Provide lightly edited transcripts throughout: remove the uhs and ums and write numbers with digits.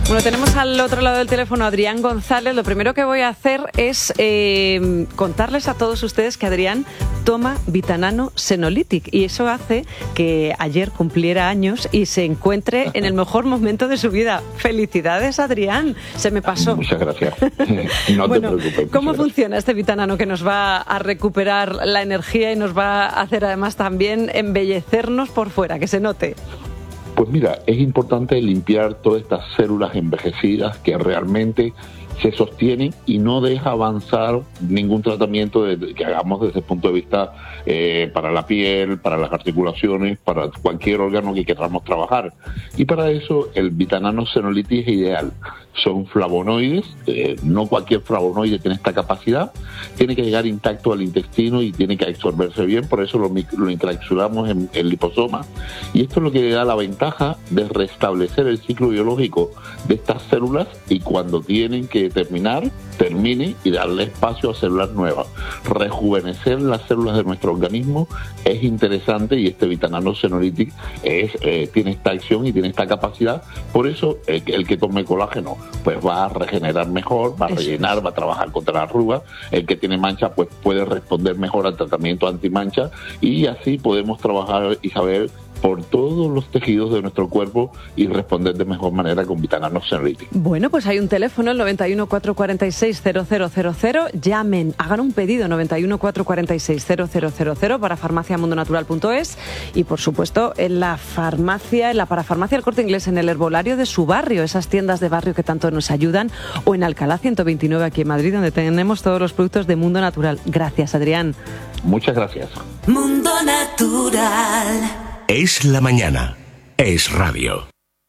Bueno, tenemos al otro lado del teléfono a Adrián González. Lo primero que voy a hacer es contarles a todos ustedes que Adrián toma Vitanano Senolytic y eso hace que ayer cumpliera años y se encuentre en el mejor momento de su vida. ¡Felicidades, Adrián! Se me pasó. Muchas gracias. No te preocupes. ¿Cómo funciona este Vitanano que nos va a recuperar la energía y nos va a hacer además también embellecernos por fuera, que se note? Pues mira, es importante limpiar todas estas células envejecidas que realmente se sostienen y no deja avanzar ningún tratamiento que hagamos desde el punto de vista para la piel, para las articulaciones, para cualquier órgano que queramos trabajar. Y para eso el Vitanano Senolytic es ideal. Son flavonoides, no cualquier flavonoide tiene esta capacidad, tiene que llegar intacto al intestino y tiene que absorberse bien, por eso lo encapsulamos en el liposoma. Y esto es lo que le da la ventaja de restablecer el ciclo biológico de estas células y cuando tienen que termine y darle espacio a células nuevas. Rejuvenecer las células de nuestro organismo es interesante y este Vitanano Senolytic tiene esta acción y tiene esta capacidad. Por eso el que tome colágeno pues va a regenerar mejor, va a rellenar, va a trabajar contra la arruga. El que tiene mancha pues puede responder mejor al tratamiento antimancha y así podemos trabajar y saber por todos los tejidos de nuestro cuerpo y responder de mejor manera con Vitanano Senolytic. Bueno, pues hay un teléfono, el 91 446 0000. Llamen, hagan un pedido, 91 446 0000 para farmaciamundonatural.es y, por supuesto, en la parafarmacia El Corte Inglés, en el herbolario de su barrio, esas tiendas de barrio que tanto nos ayudan, o en Alcalá 129 aquí en Madrid, donde tenemos todos los productos de Mundo Natural. Gracias, Adrián. Muchas gracias. Mundo Natural. Es la mañana. Es radio.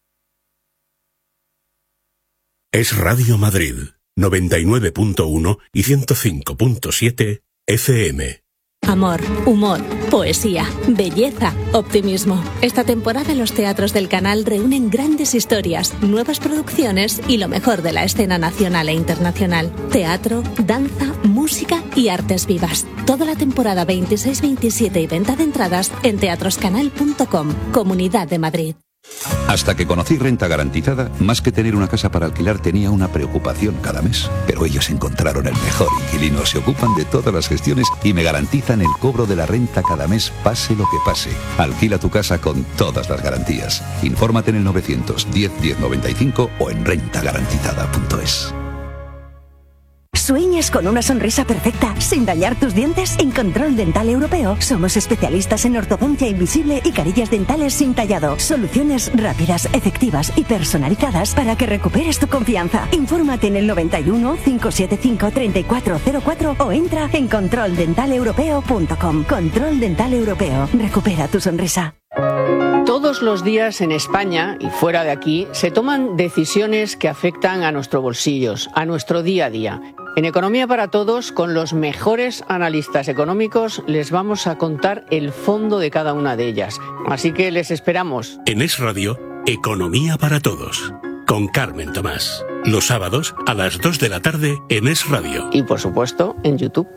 Es Radio Madrid, 99.1 y 105.7 FM. Amor, humor, poesía, belleza, optimismo. Esta temporada los teatros del canal reúnen grandes historias, nuevas producciones y lo mejor de la escena nacional e internacional. Teatro, danza, música y artes vivas. Toda la temporada 26, 27 y venta de entradas en teatroscanal.com, Comunidad de Madrid. Hasta que conocí Renta Garantizada, más que tener una casa para alquilar tenía una preocupación cada mes. Pero ellos encontraron el mejor inquilino, se ocupan de todas las gestiones y me garantizan el cobro de la renta cada mes, pase lo que pase. Alquila tu casa con todas las garantías. Infórmate en el 910 1095 o en rentagarantizada.es. ¿Sueñas con una sonrisa perfecta sin dañar tus dientes? En Control Dental Europeo somos especialistas en ortodoncia invisible y carillas dentales sin tallado. Soluciones rápidas, efectivas y personalizadas para que recuperes tu confianza. Infórmate en el 91 575 3404 o entra en controldentalepropeo.com. Control Dental Europeo. Recupera tu sonrisa. Todos los días en España y fuera de aquí se toman decisiones que afectan a nuestros bolsillos, a nuestro día a día. En Economía para Todos, con los mejores analistas económicos, les vamos a contar el fondo de cada una de ellas. Así que les esperamos. En Es Radio, Economía para Todos, con Carmen Tomás. Los sábados a las 2 de la tarde en Es Radio. Y por supuesto, en YouTube.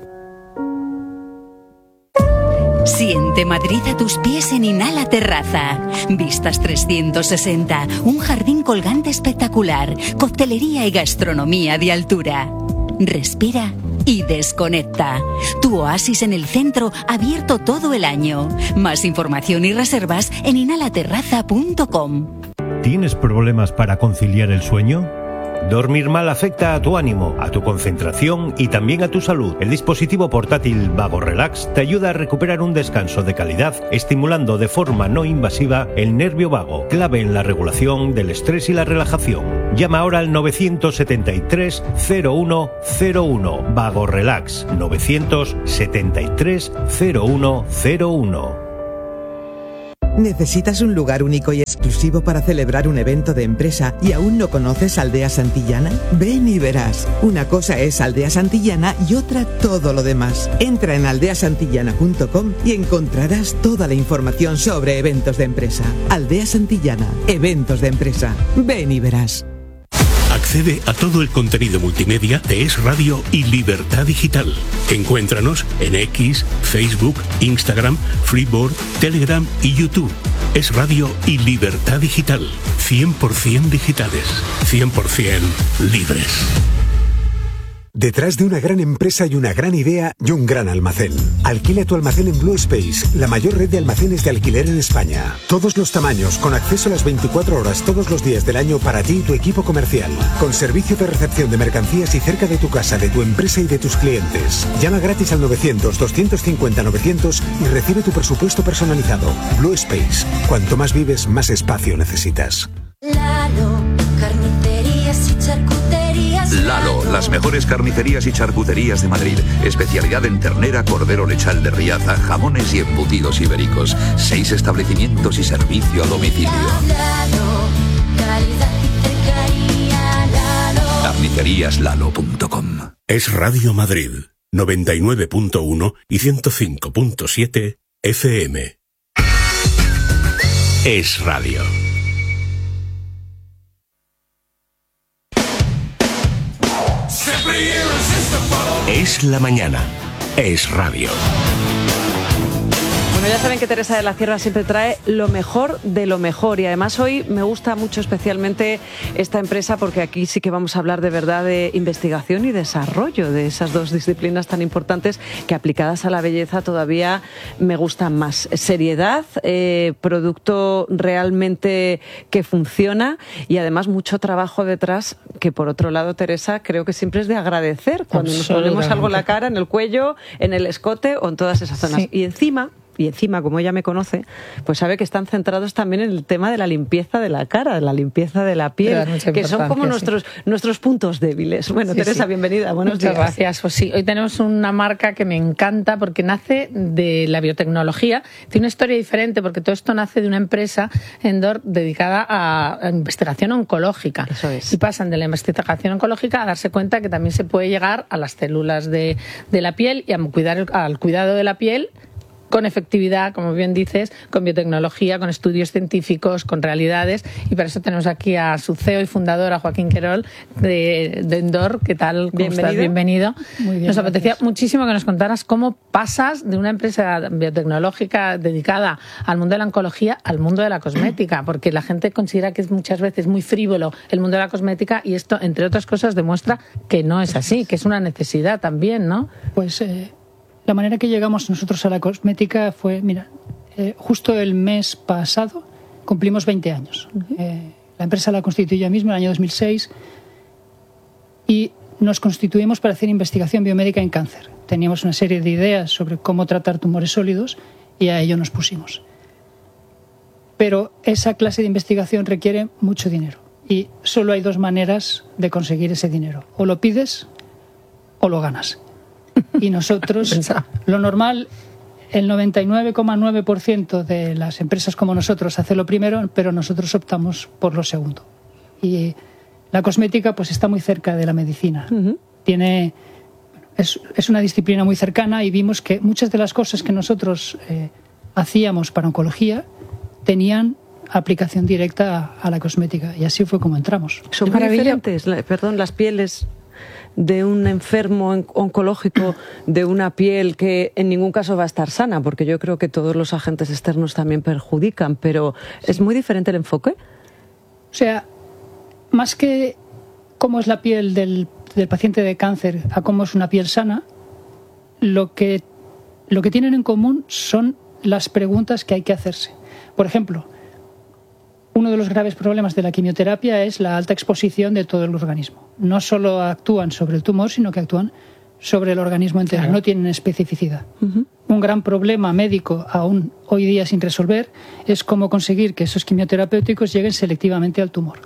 Siente Madrid a tus pies en Inhala Terraza. Vistas 360, un jardín colgante espectacular, coctelería y gastronomía de altura. Respira y desconecta. Tu oasis en el centro, abierto todo el año. Más información y reservas en inhalaterraza.com. ¿Tienes problemas para conciliar el sueño? Dormir mal afecta a tu ánimo, a tu concentración y también a tu salud. El dispositivo portátil Vago Relax te ayuda a recuperar un descanso de calidad, estimulando de forma no invasiva el nervio vago, clave en la regulación del estrés y la relajación. Llama ahora al 973 0101. Vago Relax, 973 0101. ¿Necesitas un lugar único y exclusivo para celebrar un evento de empresa y aún no conoces Aldea Santillana? Ven y verás. Una cosa es Aldea Santillana y otra todo lo demás. Entra en aldeasantillana.com y encontrarás toda la información sobre eventos de empresa. Aldea Santillana, eventos de empresa. Ven y verás. Accede a todo el contenido multimedia de Es Radio y Libertad Digital. Encuéntranos en X, Facebook, Instagram, Freeboard, Telegram y YouTube. Es radio y libertad digital. 100% digitales. 100% libres. Detrás de una gran empresa hay una gran idea y un gran almacén. Alquila tu almacén en Blue Space, la mayor red de almacenes de alquiler en España. Todos los tamaños, con acceso a las 24 horas todos los días del año para ti y tu equipo comercial. Con servicio de recepción de mercancías y cerca de tu casa, de tu empresa y de tus clientes. Llama gratis al 900-250-900 y recibe tu presupuesto personalizado. Blue Space. Cuanto más vives, más espacio necesitas. Lalo, carnicerías y charcuterías. Lalo, las mejores carnicerías y charcuterías de Madrid. Especialidad en ternera, cordero lechal de Riaza, jamones y embutidos ibéricos. 6 establecimientos y servicio a domicilio. Lalo, calidad y cercanía. Lalo. Carniceríaslalo.com. Es Radio Madrid, 99.1 y 105.7 FM. Es radio. Es la mañana. Es radio. Bueno, ya saben que Teresa de la Cierva siempre trae lo mejor de lo mejor y además hoy me gusta mucho especialmente esta empresa porque aquí sí que vamos a hablar de verdad de investigación y desarrollo de esas dos disciplinas tan importantes que aplicadas a la belleza todavía me gustan más. Seriedad, producto realmente que funciona y además mucho trabajo detrás que por otro lado, Teresa, creo que siempre es de agradecer cuando nos ponemos algo en la cara, en el cuello, en el escote o en todas esas zonas. Sí. Y encima, como ella me conoce, pues sabe que están centrados también en el tema de la limpieza de la cara, de la limpieza de la piel, que son como nuestros puntos débiles. Bueno, sí, Teresa, bienvenida, buenos días. Muchas gracias. Pues sí, hoy tenemos una marca que me encanta porque nace de la biotecnología, tiene una historia diferente porque todo esto nace de una empresa, Endor, dedicada a investigación oncológica. Eso es. Y pasan de la investigación oncológica a darse cuenta que también se puede llegar a las células de la piel y a al cuidado de la piel con efectividad, como bien dices, con biotecnología, con estudios científicos, con realidades, y para eso tenemos aquí a su CEO y fundador, a Joaquín Querol, de Endor. ¿Qué tal? ¿Cómo estás? Bienvenido. Muy bien, nos apetecía muchísimo que nos contaras cómo pasas de una empresa biotecnológica dedicada al mundo de la oncología al mundo de la cosmética, porque la gente considera que es muchas veces muy frívolo el mundo de la cosmética y esto, entre otras cosas, demuestra que no es así, que es una necesidad también, ¿no? Pues la manera que llegamos nosotros a la cosmética fue, justo el mes pasado cumplimos 20 años. La empresa la constituí yo mismo en el año 2006 y nos constituimos para hacer investigación biomédica en cáncer. Teníamos una serie de ideas sobre cómo tratar tumores sólidos y a ello nos pusimos. Pero esa clase de investigación requiere mucho dinero y solo hay dos maneras de conseguir ese dinero. O lo pides o lo ganas. Y nosotros, lo normal, el 99,9% de las empresas como nosotros hace lo primero, pero nosotros optamos por lo segundo. Y la cosmética pues está muy cerca de la medicina. Es una disciplina muy cercana y vimos que muchas de las cosas que nosotros hacíamos para oncología tenían aplicación directa a la cosmética. Y así fue como entramos. Son muy diferentes, las pieles de un enfermo oncológico, de una piel que en ningún caso va a estar sana, porque yo creo que todos los agentes externos también perjudican, pero sí. ¿Es muy diferente el enfoque? O sea, más que cómo es la piel del paciente de cáncer a cómo es una piel sana, lo que tienen en común son las preguntas que hay que hacerse. Por ejemplo, uno de los graves problemas de la quimioterapia es la alta exposición de todo el organismo. No solo actúan sobre el tumor, sino que actúan sobre el organismo entero. Claro. No tienen especificidad. Un gran problema médico aún hoy día sin resolver es cómo conseguir que esos quimioterapéuticos lleguen selectivamente al tumor.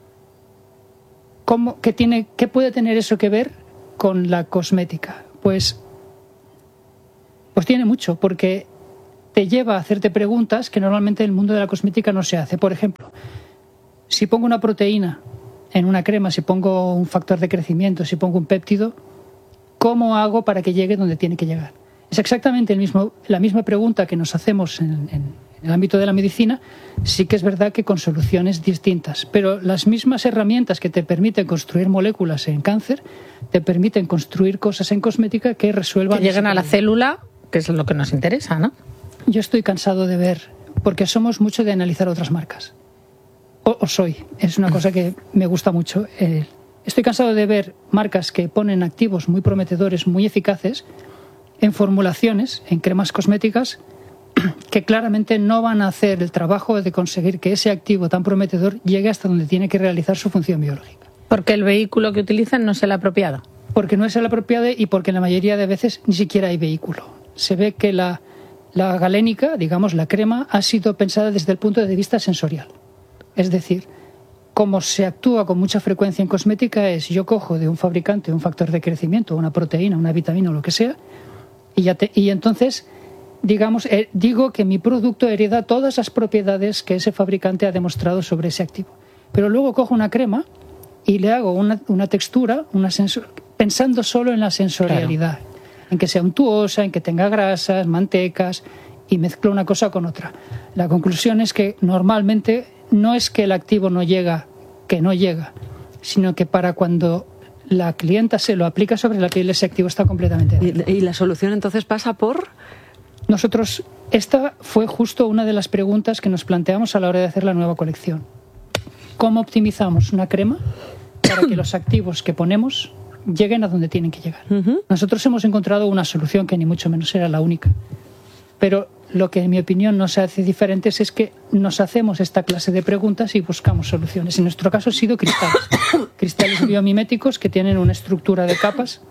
¿Qué puede tener eso que ver con la cosmética? Pues tiene mucho, porque te lleva a hacerte preguntas que normalmente en el mundo de la cosmética no se hace. Por ejemplo, si pongo una proteína en una crema, si pongo un factor de crecimiento, si pongo un péptido, ¿cómo hago para que llegue donde tiene que llegar? Es exactamente la misma pregunta que nos hacemos en el ámbito de la medicina, sí que es verdad que con soluciones distintas. Pero las mismas herramientas que te permiten construir moléculas en cáncer, te permiten construir cosas en cosmética que resuelvan... Que lleguen a la célula, que es lo que nos interesa, ¿no? Yo estoy cansado de ver porque somos mucho de analizar otras marcas. O soy, es una cosa que me gusta mucho. Estoy cansado de ver marcas que ponen activos muy prometedores, muy eficaces, en formulaciones, en cremas cosméticas, que claramente no van a hacer el trabajo de conseguir que ese activo tan prometedor llegue hasta donde tiene que realizar su función biológica. Porque el vehículo que utilizan no es el apropiado. Porque no es el apropiado y porque la mayoría de veces ni siquiera hay vehículo. Se ve que la galénica, digamos la crema, ha sido pensada desde el punto de vista sensorial. Es decir, como se actúa con mucha frecuencia en cosmética es yo cojo de un fabricante un factor de crecimiento, una proteína, una vitamina o lo que sea, y entonces, digamos, digo que mi producto hereda todas las propiedades que ese fabricante ha demostrado sobre ese activo. Pero luego cojo una crema y le hago una textura, pensando solo en la sensorialidad, claro, en que sea untuosa, en que tenga grasas, mantecas, y mezclo una cosa con otra. La conclusión es que normalmente no es que el activo no llega, sino que para cuando la clienta se lo aplica sobre la piel, ese activo está completamente dentro. ¿Y la solución entonces pasa por...? Nosotros, esta fue justo una de las preguntas que nos planteamos a la hora de hacer la nueva colección. ¿Cómo optimizamos una crema para que los activos que ponemos lleguen a donde tienen que llegar? Nosotros hemos encontrado una solución que ni mucho menos era la única. Pero lo que en mi opinión nos hace diferentes es que nos hacemos esta clase de preguntas y buscamos soluciones. En nuestro caso ha sido cristales. Cristales biomiméticos que tienen una estructura de capas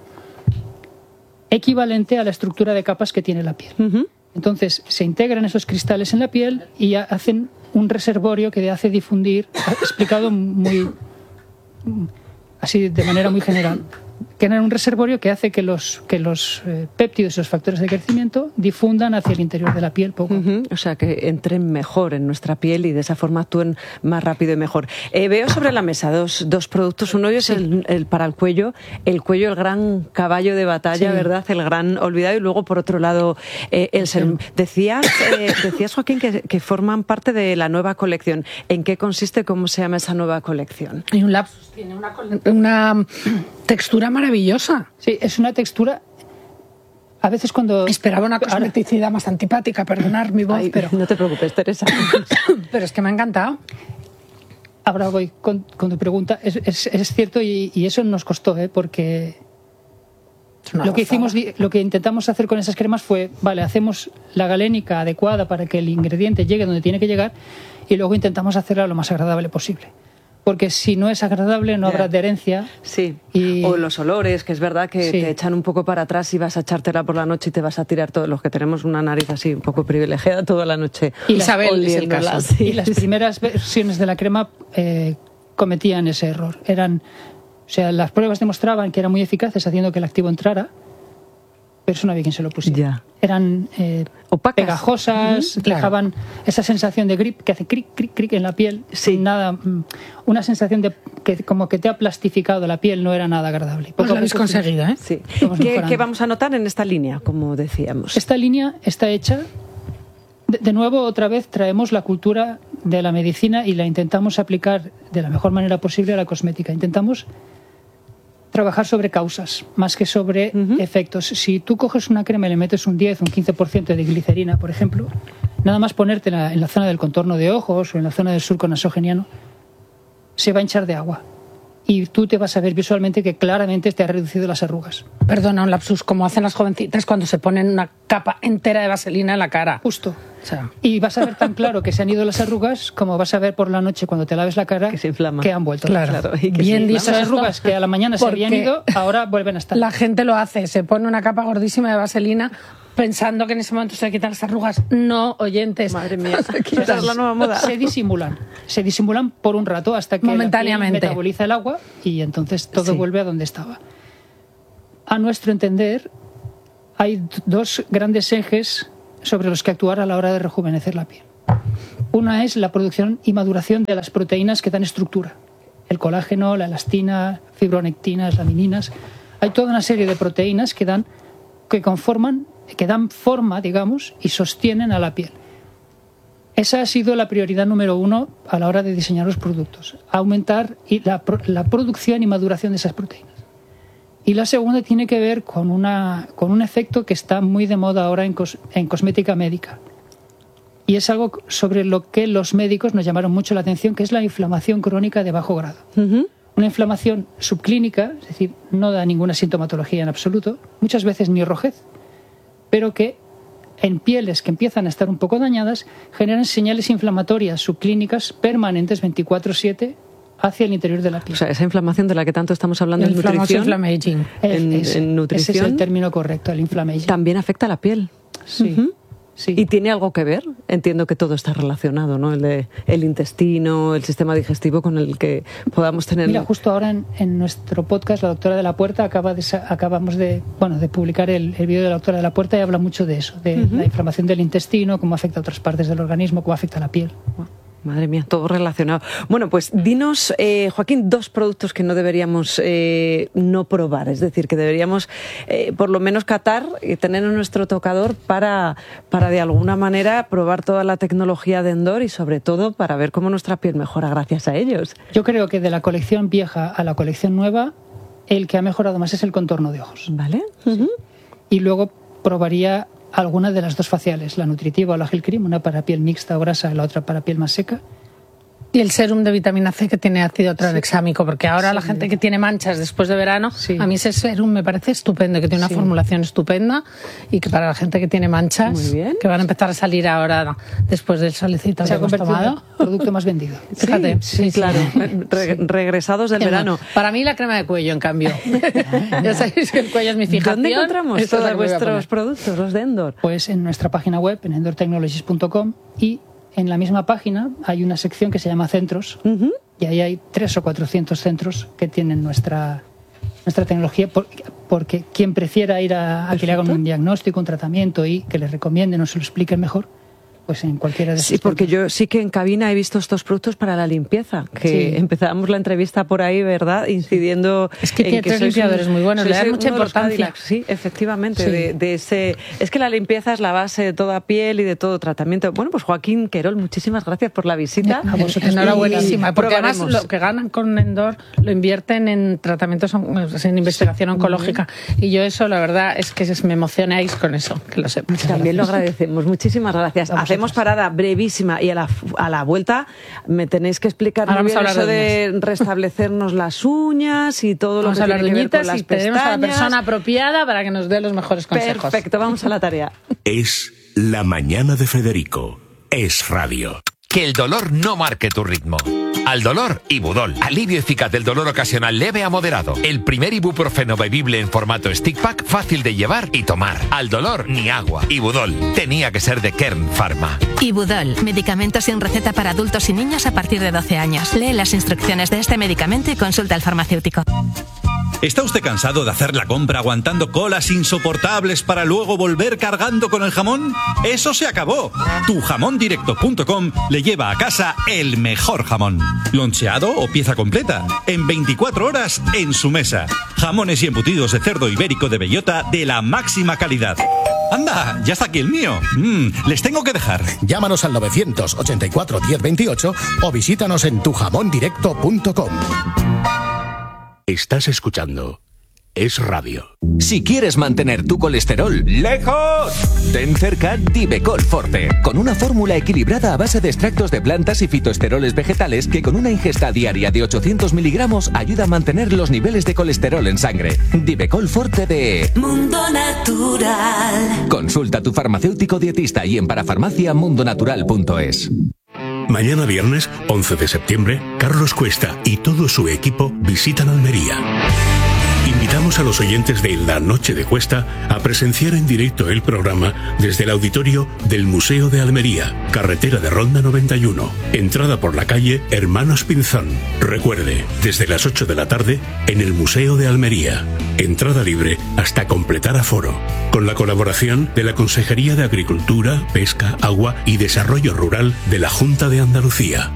equivalente a la estructura de capas que tiene la piel. Entonces se integran esos cristales en la piel y hacen un reservorio que hace difundir, explicado muy así de manera muy general, que era un reservorio que hace que los péptidos y los factores de crecimiento difundan hacia el interior de la piel poco. O sea, que entren mejor en nuestra piel y de esa forma actúen más rápido y mejor. Veo sobre la mesa dos productos. Uno es el para el cuello, el gran caballo de batalla, ¿verdad? El gran olvidado. Y luego, por otro lado, el serum. Decías, Joaquín, que forman parte de la nueva colección. ¿En qué consiste? ¿Cómo se llama esa nueva colección? Hay un lapsus, tiene una textura maravillosa. Sí, es una textura. A veces cuando... Esperaba una cosmeticidad más antipática, perdonar mi voz, pero... No te preocupes, Teresa. Pero es que me ha encantado. Ahora voy con tu pregunta. Es cierto y eso nos costó, porque lo que intentamos hacer con esas cremas fue, vale, hacemos la galénica adecuada para que el ingrediente llegue donde tiene que llegar y luego intentamos hacerla lo más agradable posible. Porque si no es agradable no habrá adherencia. Sí, o los olores, que es verdad que te echan un poco para atrás y vas a echártela por la noche y te vas a tirar todos los que tenemos una nariz así un poco privilegiada toda la noche. Y Isabel es el caso. Y las primeras versiones de la crema cometían ese error. Las pruebas demostraban que eran muy eficaces haciendo que el activo entrara, pero eso no había quien se lo pusiera. Eran opacas, pegajosas, dejaban esa sensación de grip que hace cric, cric, cric en la piel, sin nada, una sensación de que como que te ha plastificado la piel, no era nada agradable. Pues lo habéis conseguido, ¿eh? Sí. ¿Qué vamos a notar en esta línea, como decíamos? Esta línea está hecha, de nuevo, otra vez traemos la cultura de la medicina y la intentamos aplicar de la mejor manera posible a la cosmética. Intentamos trabajar sobre causas, más que sobre efectos. Si tú coges una crema y le metes un 10, un 15% de glicerina, por ejemplo, nada más ponértela en la zona del contorno de ojos o en la zona del surco nasogeniano, se va a hinchar de agua. Y tú te vas a ver visualmente que claramente te ha reducido las arrugas. Perdona, un lapsus, como hacen las jovencitas cuando se ponen una capa entera de vaselina en la cara. Justo. Y vas a ver tan claro que se han ido las arrugas como vas a ver por la noche cuando te laves la cara que han vuelto. Claro. Y que bien dicho, las arrugas que a la mañana se habían ido, ahora vuelven a estar. La gente lo hace, se pone una capa gordísima de vaselina pensando que en ese momento se le quitan las arrugas. No, oyentes. Madre mía, esa es la nueva moda. Se disimulan por un rato hasta que momentáneamente la piel metaboliza el agua y entonces todo vuelve a donde estaba. A nuestro entender, hay dos grandes ejes sobre los que actuar a la hora de rejuvenecer la piel. Una es la producción y maduración de las proteínas que dan estructura. El colágeno, la elastina, fibronectinas, lamininas. Hay toda una serie de proteínas que dan forma, digamos, y sostienen a la piel. Esa ha sido la prioridad número uno a la hora de diseñar los productos. Aumentar la producción y maduración de esas proteínas. Y la segunda tiene que ver con un efecto que está muy de moda ahora en cosmética médica. Y es algo sobre lo que los médicos nos llamaron mucho la atención, que es la inflamación crónica de bajo grado. Una inflamación subclínica, es decir, no da ninguna sintomatología en absoluto, muchas veces ni rojez, pero que en pieles que empiezan a estar un poco dañadas generan señales inflamatorias subclínicas permanentes 24/7 hacia el interior de la piel. O sea, esa inflamación de la que tanto estamos hablando en nutrición. Inflammaging. En nutrición. Ese es el término correcto, el inflammaging. También afecta a la piel. Sí. Sí. ¿Y tiene algo que ver? Entiendo que todo está relacionado, ¿no? El intestino, el sistema digestivo con el que podamos tener... Mira, justo ahora en nuestro podcast, la doctora de la Puerta, acabamos de publicar el vídeo de la doctora de la Puerta y habla mucho de eso, de la inflamación del intestino, cómo afecta a otras partes del organismo, cómo afecta a la piel. Madre mía, todo relacionado. Bueno, pues dinos, Joaquín, 2 productos que no deberíamos no probar, es decir, que deberíamos por lo menos catar y tener en nuestro tocador para de alguna manera probar toda la tecnología de Endor y sobre todo para ver cómo nuestra piel mejora gracias a ellos. Yo creo que de la colección vieja a la colección nueva, el que ha mejorado más es el contorno de ojos. ¿Vale? Sí. Y luego probaría alguna de las 2 faciales, la nutritiva o la gel cream, una para piel mixta o grasa y la otra para piel más seca. Y el serum de vitamina C que tiene ácido tranexámico, porque ahora la gente que tiene manchas después de verano, a mí ese serum me parece estupendo, que tiene una formulación estupenda y que para la gente que tiene manchas, que van a empezar a salir ahora después del solecito que hemos tomado. El producto más vendido. Fíjate. Sí, claro. Regresados del verano. Para mí la crema de cuello, en cambio. Ya sabéis que el cuello es mi fijación. ¿Dónde encontramos todos vuestros productos, los de Endor? Pues en nuestra página web, en endortechnologies.com, y en la misma página hay una sección que se llama Centros, y ahí hay 300 o 400 centros que tienen nuestra tecnología, porque quien prefiera ir a que le hagan un diagnóstico, un tratamiento y que le recomienden o se lo expliquen mejor, pues en cualquiera de esos porque yo sí que en cabina he visto estos productos para la limpieza, que empezábamos la entrevista por ahí, ¿verdad? Incidiendo es que tiene 3 limpiadores muy buenos, le dan mucha importancia. Sí, efectivamente, de ese... Es que la limpieza es la base de toda piel y de todo tratamiento. Bueno, pues Joaquín Querol, muchísimas gracias por la visita. A vosotros enhorabuenísima, porque además lo que ganan con Endor lo invierten en tratamientos, en investigación oncológica, y yo eso, la verdad, es que me emocionáis con eso, que lo sepas. También lo agradecemos, muchísimas gracias. Hacemos parada brevísima y a la vuelta me tenéis que explicar muy bien eso de restablecernos las uñas y todo lo que tiene que ver con las pestañas. Tenemos a la persona apropiada para que nos dé los mejores consejos. Perfecto, vamos a la tarea. Es La Mañana de Federico. Es radio. Que el dolor no marque tu ritmo. Al dolor, Ibudol. Alivio eficaz del dolor ocasional leve a moderado. El primer ibuprofeno bebible en formato stick pack, fácil de llevar y tomar. Al dolor, ni agua. Ibudol. Tenía que ser de Kern Pharma. Ibudol. Medicamento sin receta para adultos y niños a partir de 12 años. Lee las instrucciones de este medicamento y consulta al farmacéutico. ¿Está usted cansado de hacer la compra aguantando colas insoportables para luego volver cargando con el jamón? ¡Eso se acabó! Tujamondirecto.com le lleva a casa el mejor jamón. Loncheado o pieza completa. En 24 horas en su mesa. Jamones y embutidos de cerdo ibérico de bellota de la máxima calidad. ¡Anda! ¡Ya está aquí el mío! Les tengo que dejar. Llámanos al 984 1028 o visítanos en tujamondirecto.com. Estás escuchando Es Radio. Si quieres mantener tu colesterol lejos, ten cerca Divecol Forte, con una fórmula equilibrada a base de extractos de plantas y fitoesteroles vegetales que con una ingesta diaria de 800 miligramos ayuda a mantener los niveles de colesterol en sangre. Divecol Forte de Mundo Natural. Consulta a tu farmacéutico dietista y en parafarmaciamundonatural.es. Mañana viernes, 11 de septiembre, Carlos Cuesta y todo su equipo visitan Almería. Invitamos a los oyentes de La Noche de Cuesta a presenciar en directo el programa desde el auditorio del Museo de Almería, carretera de Ronda 91, entrada por la calle Hermanos Pinzón. Recuerde, desde las 8 de la tarde en el Museo de Almería. Entrada libre hasta completar aforo. Con la colaboración de la Consejería de Agricultura, Pesca, Agua y Desarrollo Rural de la Junta de Andalucía.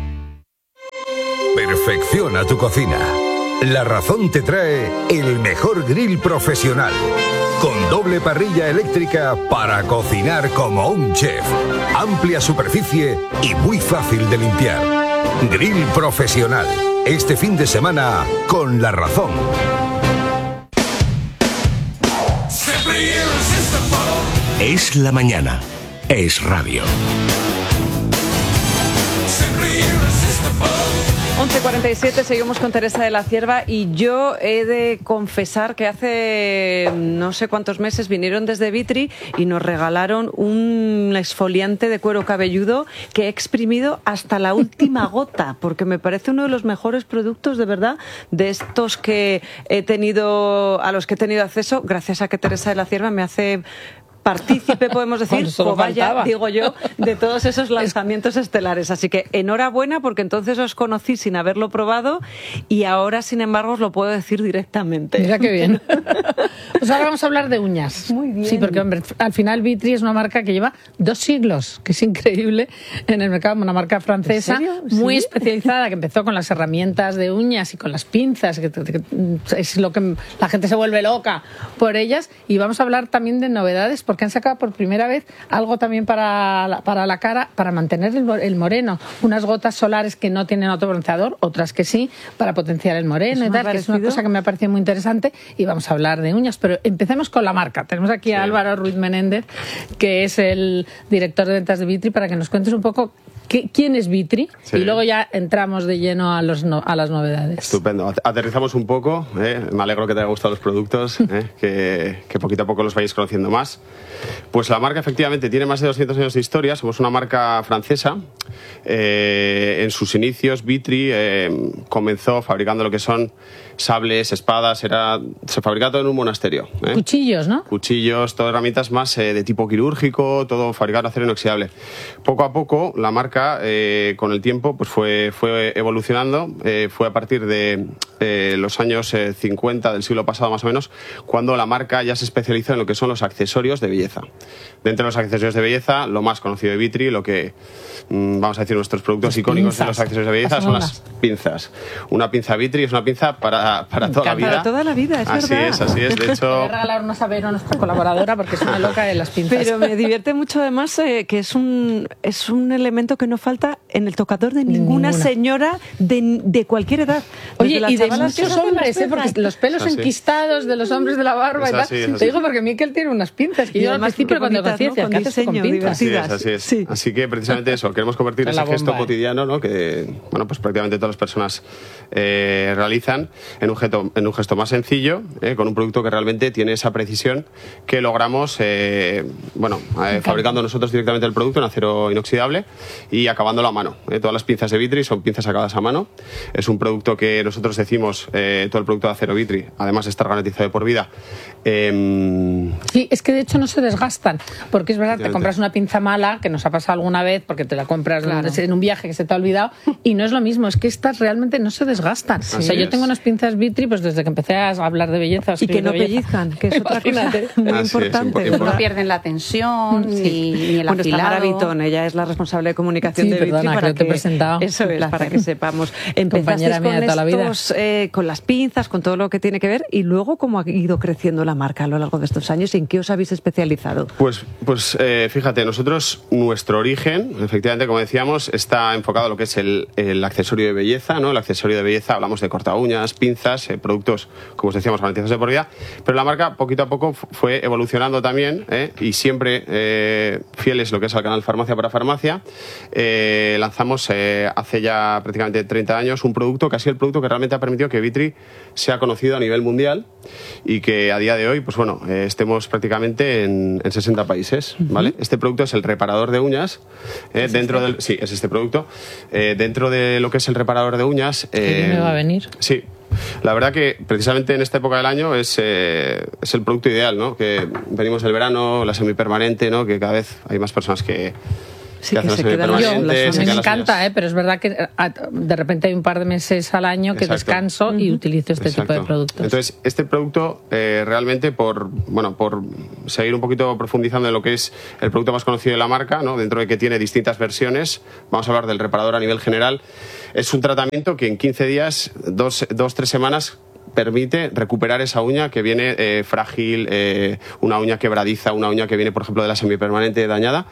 Perfecciona tu cocina. La Razón te trae el mejor grill profesional, con doble parrilla eléctrica para cocinar como un chef, amplia superficie y muy fácil de limpiar. Grill profesional, este fin de semana con La Razón. Es la mañana. Es radio. 11:47, seguimos con Teresa de la Cierva y yo he de confesar que hace no sé cuántos meses vinieron desde Vitri y nos regalaron un exfoliante de cuero cabelludo que he exprimido hasta la última gota, porque me parece uno de los mejores productos, de verdad, de estos que a los que he tenido acceso, gracias a que Teresa de la Cierva me hace partícipe, podemos decir, cobaya, digo yo, de todos esos lanzamientos estelares. Así que enhorabuena, porque entonces os conocí sin haberlo probado y ahora, sin embargo, os lo puedo decir directamente. Mira qué bien. Pues ahora vamos a hablar de uñas. Muy bien. Sí, porque hombre, al final Vitri es una marca que lleva 2 siglos, que es increíble en el mercado, una marca francesa muy especializada, que empezó con las herramientas de uñas y con las pinzas, que es lo que la gente se vuelve loca por ellas. Y vamos a hablar también de novedades, porque han sacado por primera vez algo también para la cara, para mantener el moreno. Unas gotas solares que no tienen autobronceador, otras que sí, para potenciar el moreno y tal, que es una cosa que me ha parecido muy interesante. Y vamos a hablar de uñas, pero empecemos con la marca. Tenemos aquí a Álvaro Ruiz Menéndez, que es el director de ventas de Vitri, para que nos cuentes un poco quién es Vitri, y luego ya entramos de lleno a las novedades. Estupendo. Aterrizamos un poco. Me alegro que te haya gustado los productos, que poquito a poco los vayáis conociendo más. Pues la marca efectivamente tiene más de 200 años de historia. Somos una marca francesa. En sus inicios Vitri comenzó fabricando lo que son sables, espadas. Se fabricaba todo en un monasterio. Cuchillos, ¿no? Cuchillos, todas herramientas más de tipo quirúrgico, todo fabricado en acero inoxidable. Poco a poco la marca con el tiempo pues fue evolucionando. Fue a partir de los años 50 del siglo pasado más o menos, cuando la marca ya se especializó en lo que son los accesorios de belleza. Dentro de los accesorios de belleza, lo más conocido de Vitri, lo que vamos a decir nuestros productos icónicos de los accesorios de belleza son las pinzas. Una pinza Vitri es una pinza para toda la vida. Para toda la vida, es verdad. Así es. De hecho, voy a regalar una a Vero, nuestra colaboradora, porque es una loca de las pinzas. Pero me divierte mucho además que es un elemento que no falta en el tocador de ninguna señora de cualquier edad. Oye, y de muchos hombres, porque los pelos enquistados de los hombres de la barba y tal. Te digo porque Miquel tiene unas pinzas que yo al principio cuando conocí decía, ¿qué haces con pinzas? Así es. Sí. Así que precisamente eso, queremos convertir ese gesto cotidiano, ¿no? Que pues prácticamente todas las personas realizan en un gesto más sencillo, con un producto que realmente tiene esa precisión que logramos fabricando nosotros directamente el producto en acero inoxidable y acabándolo a mano. Todas las pinzas de Vitri son pinzas acabadas a mano. Es un producto que nosotros decimos, todo el producto de acero Vitri, además de estar garantizado de por vida. Sí, es que de hecho no se desgastan, porque es verdad, te compras una pinza mala, que nos ha pasado alguna vez, porque te la compras en un viaje que se te ha olvidado, y no es lo mismo, es que estas realmente no se desgastan. O sea, yo tengo unas pinzas Vitri pues desde que empecé a hablar de belleza. Y que no pellizcan, que es otra cosa muy importante. No pierden la tensión ni el afilado. Tamara Vitón, ella es la responsable de comunicación de Vitri. Para que te he presentado. Eso es, para que sepamos. Empezasteis con las pinzas, con todo lo que tiene que ver, y luego cómo ha ido creciendo la marca a lo largo de estos años y en qué os habéis especializado. Pues fíjate, nosotros, nuestro origen, efectivamente, como decíamos, está enfocado a lo que es el accesorio de belleza, ¿no? El accesorio de belleza, hablamos de corta uñas, pinzas, productos, como os decíamos, garantizados de por vida, pero la marca poquito a poco fue evolucionando también, y siempre fieles lo que es al canal Farmacia para Farmacia. Lanzamos hace ya prácticamente 30 años un producto que ha sido el producto que realmente ha permitido que Vitri sea conocido a nivel mundial y que a día de hoy estemos prácticamente en 60 países, ¿vale? Este producto es el reparador de uñas. Es este producto. Dentro de lo que es el reparador de uñas... ¿Qué me va a venir? Sí. La verdad que precisamente en esta época del año es el producto ideal, ¿no? Que venimos del verano, la semipermanente, ¿no? Que cada vez hay más personas que se quedan me encanta, pero es verdad que de repente hay un par de meses al año que descanso y utilizo este tipo de productos. Entonces, este producto realmente por seguir un poquito profundizando en lo que es el producto más conocido de la marca, ¿no? Dentro de que tiene distintas versiones, vamos a hablar del reparador a nivel general. Es un tratamiento que en 15 días, 2-3 semanas, permite recuperar esa uña que viene frágil, una uña quebradiza, una uña que viene, por ejemplo, de la semipermanente dañada.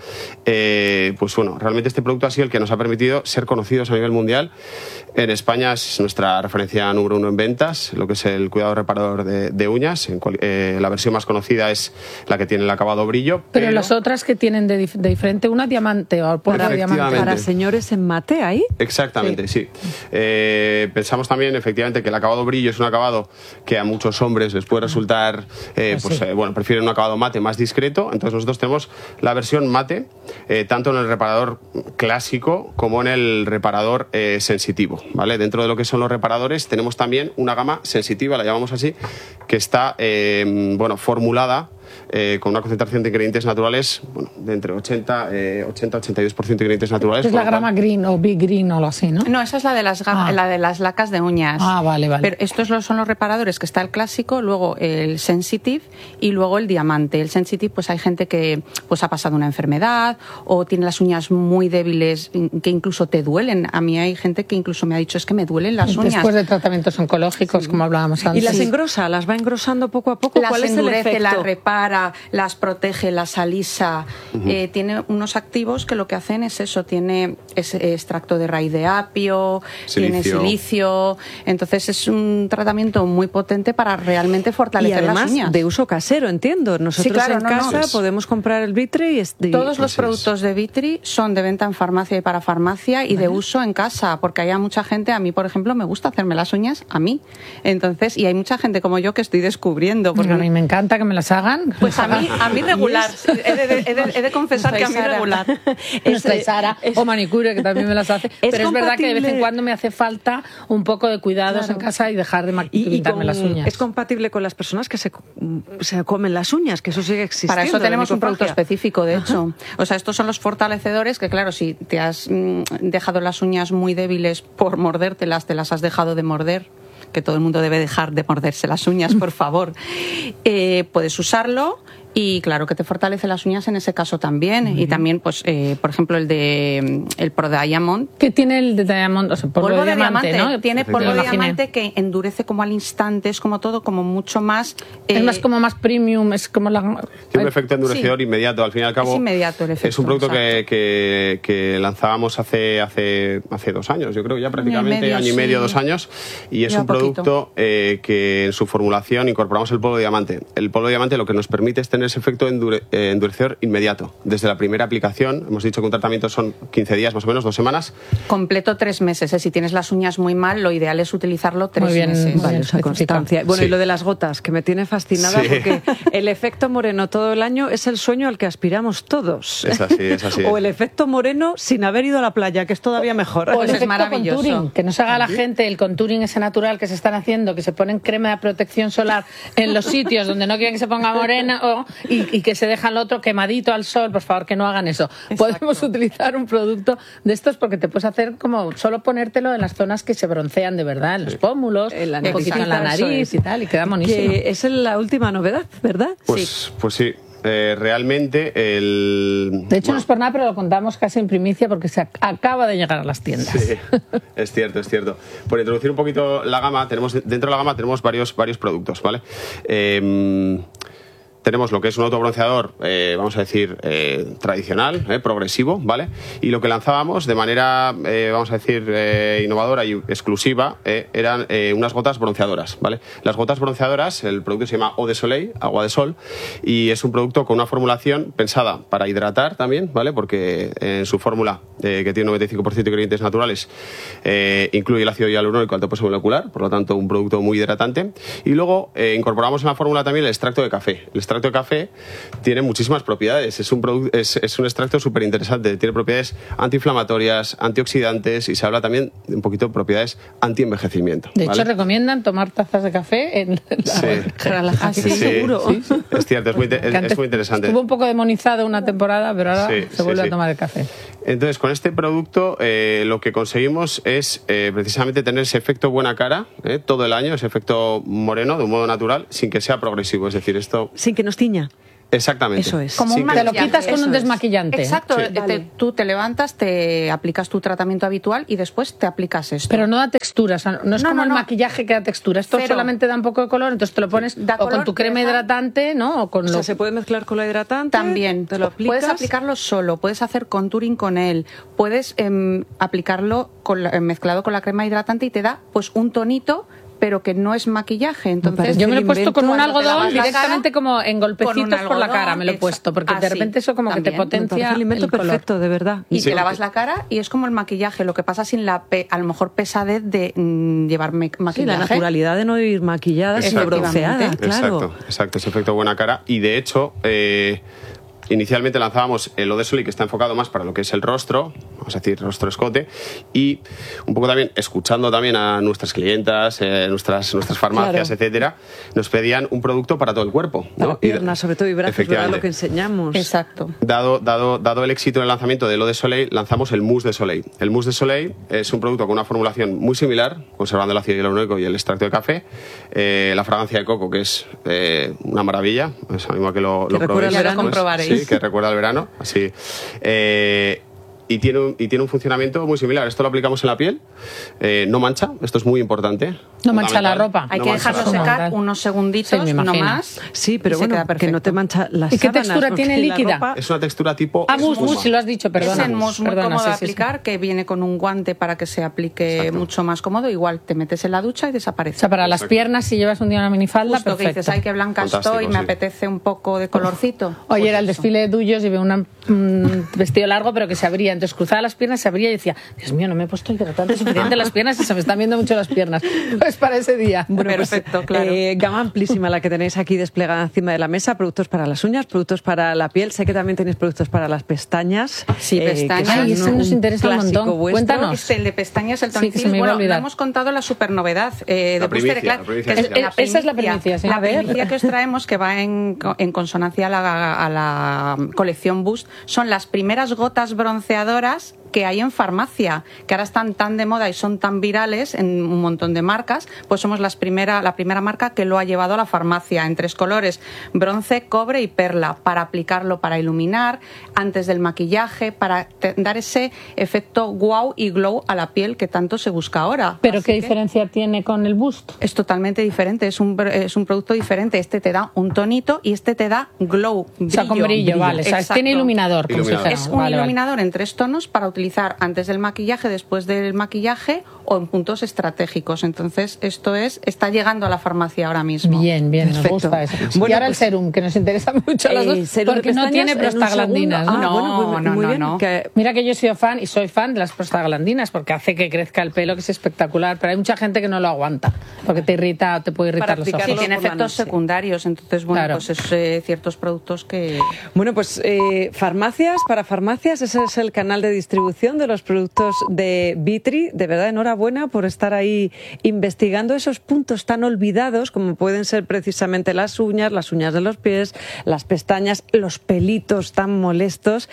Pues bueno, realmente este producto ha sido el que nos ha permitido ser conocidos a nivel mundial. En España es nuestra referencia número 1 en ventas, lo que es el cuidado reparador de uñas. La versión más conocida es la que tiene el acabado brillo. Pero las otras que tienen de diferente, una diamante o polvo de diamante. Para señores en mate, ¿ahí? Exactamente, sí. Pensamos también, efectivamente, que el acabado brillo es un acabado que a muchos hombres les puede resultar, prefieren un acabado mate más discreto. Entonces nosotros tenemos la versión mate, tanto en el reparador clásico como en el reparador sensitivo, ¿vale? Dentro de lo que son los reparadores tenemos también una gama sensitiva, la llamamos así, que está formulada con una concentración de ingredientes naturales de entre 80-82% de ingredientes naturales. Es la grama green o big green o algo así, ¿no? No, esa es la de las lacas de uñas. Vale. Pero estos son los reparadores, que está el clásico, luego el sensitive y luego el diamante. El sensitive, pues hay gente que pues ha pasado una enfermedad o tiene las uñas muy débiles que incluso te duelen. A mí hay gente que incluso me ha dicho, es que me duelen las uñas. Después de tratamientos oncológicos, como hablábamos antes. ¿Y las engrosa? ¿Las va engrosando poco a poco? ¿Cuál es el efecto? Las repara, las protege, las alisa. Tiene unos activos que lo que hacen es eso, tiene extracto de raíz de apio, tiene silicio. Entonces es un tratamiento muy potente para realmente fortalecer las uñas. Y además de uso casero, entiendo. Nosotros en casa podemos comprar el Vitri y todos los productos de Vitri son de venta en farmacia y para farmacia y de uso en casa, porque hay mucha gente, a mí por ejemplo me gusta hacerme las uñas a mí. Entonces, y hay mucha gente como yo que estoy descubriendo. Porque a mí me encanta que me las hagan. Pues a mí regular. He de confesar que a mí regular. Sara, o manicure, que también me las hace. Pero es verdad que de vez en cuando me hace falta un poco de cuidados en casa y dejar de pintarme las uñas. ¿Es compatible con las personas que se comen las uñas? Que eso sigue existiendo. Para eso tenemos un producto específico, de hecho. O sea, estos son los fortalecedores que, claro, si te has dejado las uñas muy débiles por mordértelas, te las has dejado de morder, que todo el mundo debe dejar de morderse las uñas, por favor. Puedes usarlo y claro que te fortalece las uñas en ese caso también. Y también, pues, por ejemplo, el Pro Diamond. ¿Qué tiene el de Diamond? O sea, polvo de diamante, ¿no? Tiene polvo de diamante que endurece como al instante, es como todo, como mucho más... es más como más premium, es como la... Tiene un efecto endurecedor inmediato, al fin y al cabo. Es inmediato el efecto. Es un producto que lanzábamos hace 2 años, yo creo ya prácticamente, año y medio, 2 años, y es un producto que en su formulación incorporamos el polvo de diamante. El polvo de diamante lo que nos permite es tener ese efecto endurecedor inmediato. Desde la primera aplicación, hemos dicho que un tratamiento son 15 días más o menos, 2 semanas. Completo 3 meses. Si tienes las uñas muy mal, lo ideal es utilizarlo 3 meses. Vale, esa constancia. Bueno, y lo de las gotas, que me tiene fascinada porque el efecto moreno todo el año es el sueño al que aspiramos todos. Es así, es así. O el efecto moreno sin haber ido a la playa, que es todavía mejor. O el efecto maravilloso. Contouring, que nos haga la gente el contouring ese natural que se están haciendo, que se ponen crema de protección solar en los sitios donde no quieren que se ponga morena y que se deja el otro quemadito al sol. Por favor, que no hagan eso. Exacto. Podemos utilizar un producto de estos porque te puedes hacer como solo ponértelo en las zonas que se broncean de verdad, en los pómulos, un poquito en la nariz y tal, y queda monísimo. Que es la última novedad, ¿verdad? Pues sí. Realmente De hecho, no es por nada, pero lo contamos casi en primicia porque se acaba de llegar a las tiendas. Sí, es cierto. Por introducir un poquito la gama, dentro de la gama tenemos varios productos, ¿vale? Tenemos lo que es un autobronceador, vamos a decir, tradicional, progresivo, ¿vale? Y lo que lanzábamos de manera, vamos a decir, innovadora y exclusiva, eran unas gotas bronceadoras, ¿vale? Las gotas bronceadoras, el producto se llama Eau de Soleil, agua de sol, y es un producto con una formulación pensada para hidratar también, ¿vale? Porque en su fórmula, que tiene 95% de ingredientes naturales, incluye el ácido hialurónico alto peso molecular, por lo tanto, un producto muy hidratante. Y luego incorporamos en la fórmula también el extracto de café. El extracto de café tiene muchísimas propiedades, es un extracto súper interesante, tiene propiedades antiinflamatorias, antioxidantes y se habla también de un poquito de propiedades antienvejecimiento. De hecho, recomiendan tomar tazas de café en relajación. Seguro. Sí. Es cierto, es muy interesante. Estuvo un poco demonizado una temporada, pero ahora se vuelve a tomar el café. Entonces, con este producto lo que conseguimos es precisamente tener ese efecto buena cara todo el año, ese efecto moreno de un modo natural, sin que sea progresivo. Es decir, esto... Sin que nos tiña. Exactamente. Eso es. Como un Te lo maquillaje. quitas con Eso un es. desmaquillante. Exacto. Sí. Vale. Tú te levantas, te aplicas tu tratamiento habitual y después te aplicas esto. Pero no da textura, o sea, no es como el maquillaje que da textura. Esto Cero. solamente da un poco de color, entonces te lo pones Da o con color, tu crema te deja- hidratante, ¿no? O con O sea, lo... se puede mezclar con la hidratante. También. Te lo aplicas. Puedes aplicarlo solo, puedes hacer contouring con él, puedes aplicarlo mezclado con la crema hidratante y te da pues un tonito, pero que no es maquillaje. Entonces, Yo me lo he puesto con un cuando te algodón lavas la directamente cara, como en golpecitos con un por la cara, algodón, me lo he puesto, porque de así, repente eso como que te también. Me potencia parece el invento color. perfecto, de verdad. Y Sí. te lavas la cara y es como el maquillaje, lo que pasa sin la a lo mejor pesadez de llevar maquillaje. Sí, la naturalidad de no ir maquillada, sino bronceada, claro. Exacto, ese efecto buena cara. Y de hecho, inicialmente lanzábamos el Eau de Soleil, que está enfocado más para lo que es el rostro, vamos a decir rostro-escote, y un poco también escuchando también a nuestras clientas, nuestras farmacias, Claro. etcétera, nos pedían un producto para todo el cuerpo, ¿no? Para piernas, sobre todo, y brazos, ¿verdad? Efectivamente. Lo que enseñamos. Exacto. Dado el éxito en el lanzamiento del Eau de Soleil, lanzamos el Mousse de Soleil. El Mousse de Soleil es un producto con una formulación muy similar, conservando el ácido hialurónico y el extracto de café. La fragancia de coco, que es una maravilla, es mismo que lo recuerda probéis. el verano. Ya lo comprobaréis. Sí, que recuerda el verano. Así. Y tiene un funcionamiento muy similar. Esto lo aplicamos en la piel, no mancha, esto es muy importante. No mancha la Fundamental. ropa. Hay No que mancha dejarlo la ropa. secar unos segunditos, Sí, me no imagino. más. Sí, pero y se bueno, queda que no te perfecto. mancha las ¿Y qué sábanas, textura porque tiene la líquida? ropa- Es una textura tipo Ah, mousse, espuma. mousse, si lo has dicho, perdona. Es el mousse muy Perdona, cómodo de sí, sí, sí. aplicar, que viene con un guante para que se aplique mucho más cómodo. Igual te metes en la ducha y desaparece. O sea, para las piernas, si llevas un día una minifalda, Justo que perfecto. dices, ay, qué blanca Fantástico, estoy, me sí. apetece un poco de colorcito. Oye, Pues era el eso. desfile de Dullos, llevé un vestido largo, pero que se abría. Entonces cruzaba las piernas, se abría y decía, Dios mío, no me he puesto hidratante suficiente en las piernas y se me están viendo mucho las piernas. Pues para ese día. Bueno, Perfecto, claro. Gama amplísima la que tenéis aquí desplegada encima de la mesa, productos para las uñas, productos para la piel, sé que también tenéis productos para las pestañas. Sí, pestañas. que son Ay, ese nos interesa un clásico montón. vuestro. Cuéntanos. El de pestañas, el Sí, que se tonicil. me iba a Bueno, olvidar. le hemos contado la super novedad de La Booster primicia, Eclat, la primicia que es especial. Esa es la primicia, sí. La A ver. primicia que os traemos, que va en consonancia a la colección Boost, son las primeras gotas bronceadoras que hay en farmacia, que ahora están tan de moda y son tan virales en un montón de marcas, pues somos la primera marca que lo ha llevado a la farmacia en 3 colores, bronce, cobre y perla, para aplicarlo, para iluminar, antes del maquillaje, para dar ese efecto wow y glow a la piel que tanto se busca ahora. ¿Pero Así qué que diferencia tiene con el Boost? es totalmente diferente, es un producto diferente. Este te da un tonito y este te da glow, O sea, con brillo, vale. O sea, Exacto. tiene iluminador, como si Iluminador. dijera. Es un Vale, vale. iluminador en 3 tonos para utilizar antes del maquillaje, después del maquillaje o en puntos estratégicos. Entonces, está llegando a la farmacia ahora mismo. Bien, bien, Perfecto. nos gusta eso. Bueno, y ahora pues, el serum, que nos interesa mucho a los dos, serum de porque no pestañas tiene en un prostaglandinas. segundo. ¿no? Ah, bueno, pues muy bien. no. Que- Mira que yo he sido fan y soy fan de las prostaglandinas porque hace que crezca el pelo, que es espectacular, pero hay mucha gente que no lo aguanta porque te irrita, te puede irritar Para los ojos. aplicarlo Sí, tiene por la efectos noche. secundarios. Entonces, bueno, Claro. pues es ciertos productos que... Bueno, pues farmacias, para farmacias, ese es el canal de distribución de los productos de Vitri. De verdad, enhorabuena por estar ahí investigando esos puntos tan olvidados como pueden ser precisamente las uñas de los pies, las pestañas, los pelitos tan molestos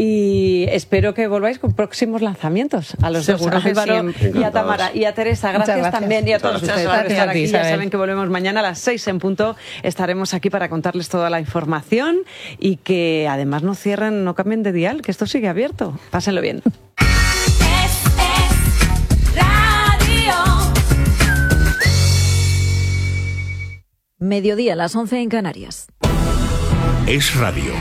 y espero que volváis con próximos lanzamientos. A los Seguro dos, a que Álvaro sí. y a Tamara y a Teresa. Gracias, gracias. también y a todos Muchas ustedes por gracias. estar A ti, aquí. Ya Isabel. saben que volvemos mañana a las 6 en punto. Estaremos aquí para contarles toda la información y que además no cierren, no cambien de dial, que esto sigue abierto. Pásenlo bien. Mediodía, las 11 en Canarias. Es radio.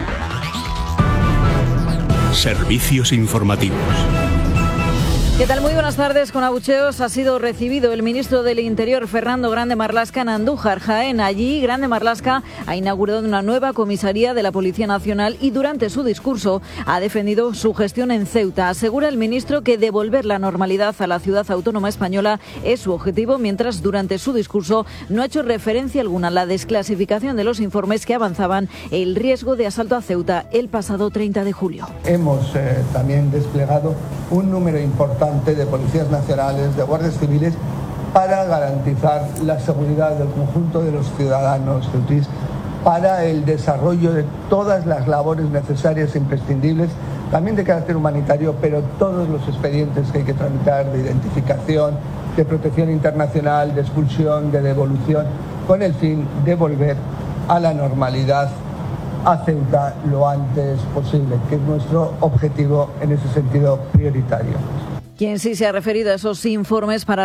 Servicios informativos. ¿Qué tal? Muy buenas tardes. Con abucheos ha sido recibido el ministro del Interior, Fernando Grande Marlaska, en Andújar, Jaén. Allí, Grande Marlaska ha inaugurado una nueva comisaría de la Policía Nacional y durante su discurso ha defendido su gestión en Ceuta. Asegura el ministro que devolver la normalidad a la ciudad autónoma española es su objetivo, mientras durante su discurso no ha hecho referencia alguna a la desclasificación de los informes que avanzaban el riesgo de asalto a Ceuta el pasado 30 de julio. Hemos también desplegado un número importante de policías nacionales, de guardias civiles, para garantizar la seguridad del conjunto de los ciudadanos ceutís, para el desarrollo de todas las labores necesarias e imprescindibles, también de carácter humanitario, pero todos los expedientes que hay que tramitar de identificación, de protección internacional, de expulsión, de devolución, con el fin de volver a la normalidad a Ceuta lo antes posible, que es nuestro objetivo en ese sentido prioritario. Quien sí se ha referido a esos informes para